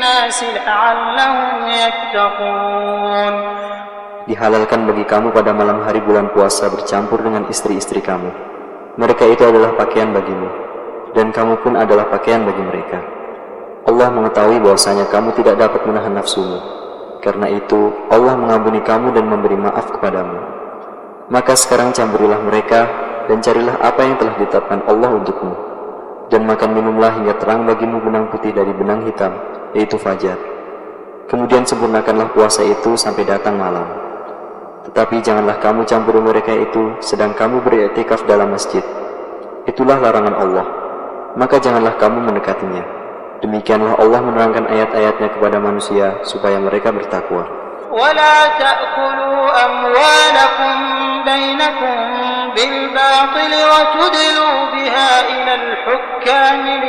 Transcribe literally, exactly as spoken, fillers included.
للناس لعلهم يتقون. Dihalalkan bagi kamu pada malam hari bulan puasa bercampur dengan istri-istri kamu. Mereka itu adalah pakaian bagimu, dan kamu pun adalah pakaian bagi mereka. Allah mengetahui bahwasanya kamu tidak dapat menahan nafsumu. Karena itu, Allah mengampuni kamu dan memberi maaf kepadamu. Maka sekarang campurilah mereka, dan carilah apa yang telah ditetapkan Allah untukmu. Dan makan minumlah hingga terang bagimu benang putih dari benang hitam, yaitu fajar. Kemudian sempurnakanlah puasa itu sampai datang malam. Tetapi janganlah kamu campuri mereka itu sedang kamu beriktikaf dalam masjid. Itulah larangan Allah. Maka janganlah kamu mendekatinya. Demikianlah Allah menerangkan ayat-ayatnya kepada manusia supaya mereka bertakwa. وَلَا تَأْكُلُوا أَمْوَالَكُمْ بَيْنَكُمْ بِالْبَاطِلِ وَتُدْلُوا بِهَا إِلَى الْحُكَّامِ